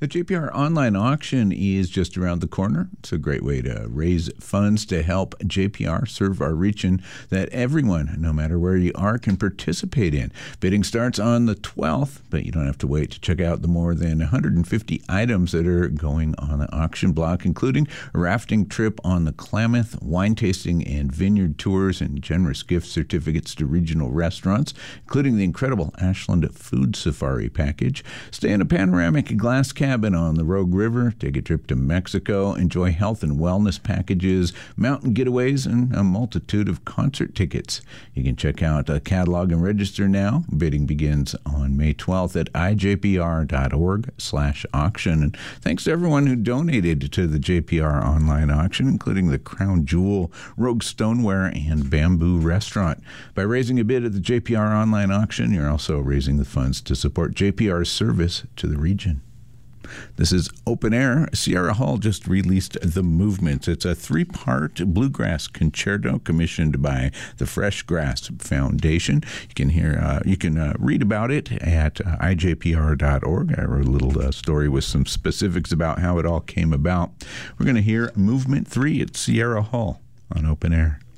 The JPR online auction is just around the corner. It's a great way to raise funds to help JPR serve our region that everyone, no matter where you are, can participate in. Bidding starts on the 12th, but you don't have to wait to check out the more than 150 items that are going on the auction block, including a rafting trip on the Klamath, wine tasting and vineyard tours, and generous gift certificates to regional restaurants, including the incredible Ashland Food Safari package. Stay in a panoramic glass cabin on the Rogue River, take a trip to Mexico, enjoy health and wellness packages, mountain getaways, and a multitude of concert tickets. You can check out a catalog and register now. Bidding begins on May 12th at ijpr.org/auction. And thanks to everyone who donated to the JPR online auction, including the Crown Jewel, Rogue Stoneware, and Bamboo Restaurant. By raising a bid at the JPR online auction, you're also raising the funds to support JPR's service to the region. This is Open Air. Sierra Hull just released The Movement. It's a 3-part bluegrass concerto commissioned by the Fresh Grass Foundation. You can read about it at ijpr.org. I wrote a little story with some specifics about how it all came about. We're going to hear Movement 3 at Sierra Hull on Open Air.